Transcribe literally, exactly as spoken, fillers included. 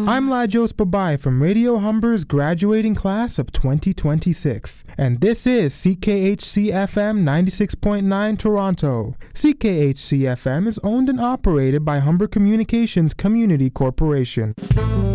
I'm Lajos Babai from Radio Humber's graduating class of twenty twenty-six, and this is C K H C F M ninety-six point nine Toronto. C K H C F M is owned and operated by Humber Communications Community Corporation.